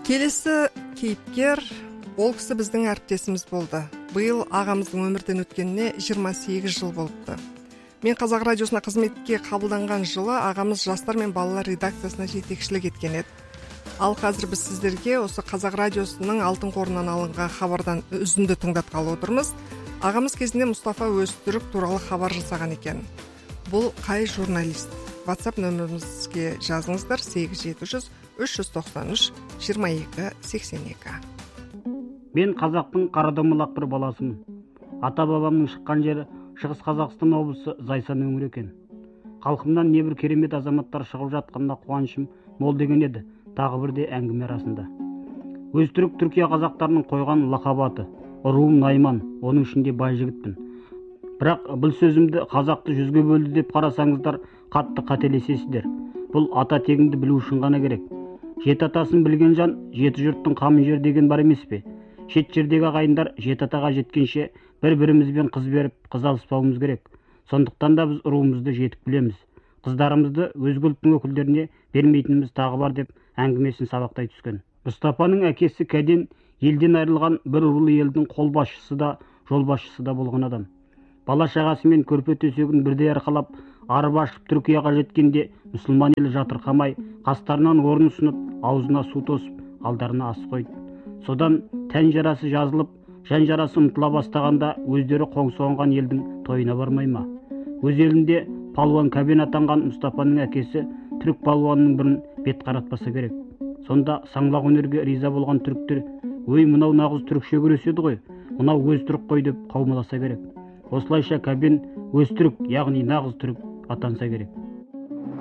Келесі кейіпкер, ол кісі біздің әріптесіміз болды. Биыл ағамыздың өмірден өткеніне 28 жыл болыпты. Мен Қазақ радиосына қызметке қабылданған жылы ағамыз жастар мен балалар редакциясына жетекшілік еткен еді. Ал қазір біз сіздерге осы Қазақ радиосының алтын қорынан алынған хабардан үзінді тыңдатқалы отырмыз. Ағамыз кезінде Мұстафа Өзтүрік туралы хабар жасаған екен. Бұл қай журналист? WhatsApp нөмірімізге жазыңыздар: 8700 393 22 82. Мен қазақтың қарадомалақ бір баласымын. Ата-бабамның шыққан жері Шығыс Қазақстан облысы Зайсан өңірі екен. Халқымнан небір керемет азаматтар шығып жатқанда қуанышым мол деген еді, тағы бірде әңгіме арасында. Өзтүрік Түркия қазақтарының қойған лақабаты. Руым Найман, оның ішінде бай жігітпін. Бірақ бұл сөзімді қазақты жүзге бөлді деп қарасаңыздар, қатты қателесесіздер. Бұл ата тегіңді білу үшін ғана керек. Жеті атасын білген жан, жеті жұрттың қамын жер деген бар емес пе? Шет жердегі ағайындар жеті атаға жеткенше бір-бірімізбен қыз беріп, қыз алыспауымыз керек. Сондықтан да біз руымызды жетік білеміз. Қыздарымызды өзге ұлттың өкілдеріне бермейтініміз тағы бар деп әңгімесін сабақтай түскен. Мұстафаның әкесі Кәден елден айырылған бір рулы елдің қолбасшысы да, жолбасшысы да болған адам. Бала шағасымен көрпе төсегін бірдей арқалап, арып ашып Түркияға жеткенде мұсылман елі жатырқамай, қастарынан орын ұсынып, аузына су тосып, алдарына ас қойды. Содан тән жарасы жазылып, жан жарасы ұмтыла бастағанда өздері қоңсы елдің тойына бармай ма? Өз елінде палуан Кәбен атанған Мұстафаның әкесі түрік палуанының бірін бет қаратпаса керек. Сонда саңлақ өнерге риза болған түріктер: "Өй, мынау нағыз түрікше күреседі ғой, мынау өз түрік қой" деп қаумаласа керек. Осылайша Кәбен өз түрік, яғни нағыз түрік атанса керек.